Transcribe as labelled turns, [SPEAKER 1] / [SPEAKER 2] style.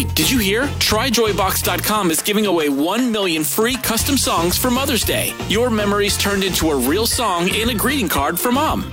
[SPEAKER 1] Hey, did you hear? TryJoyBox.com is giving away 1 million free custom songs for Mother's Day. Your memories turned into a real song and a greeting card for Mom.